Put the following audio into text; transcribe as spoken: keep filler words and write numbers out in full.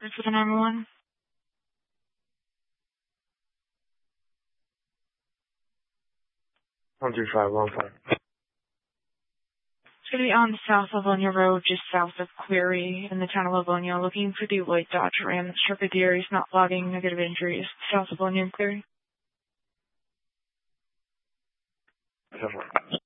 This is the nine one one. One three five one five. It's going to be on South Livonia Road, just south of Query in the town of Livonia, looking for the white Dodge Ram that struck a deer. He's not logging negative injuries. South Livonia and Query. Several.